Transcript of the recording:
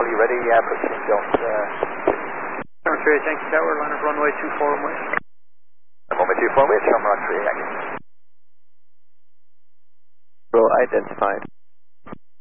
you ready? Proceed, don't... Number 3, thank you, tower, line up runway 24 and wait. Runway 24 and wait, Shamrock 3, thank you. Control identified.